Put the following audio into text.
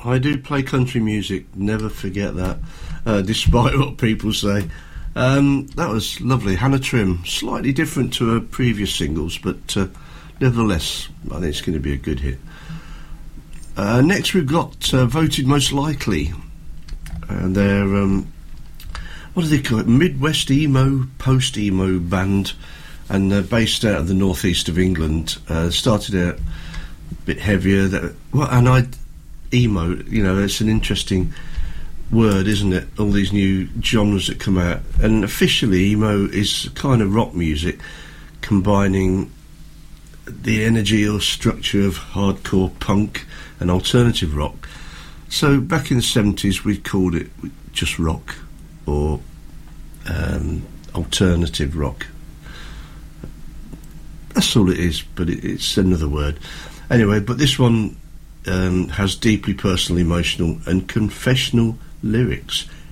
I do play country music, never forget that, despite what people say. That was lovely. Hannah Trim, slightly different to her previous singles, but nevertheless, I think it's going to be a good hit. Next we've got Voted Most Likely, and they're, what do they call it, Midwest Emo, Post-Emo band, and they're based out of the northeast of England. Started out a bit heavier, emo, you know, it's an interesting word, isn't it? All these new genres that come out, and officially emo is kind of rock music combining the energy or structure of hardcore punk and alternative rock. So back in the 70s we called it just rock or alternative rock. That's all it is, but it's another word anyway. But this one has deeply personal, emotional and confessional lyrics.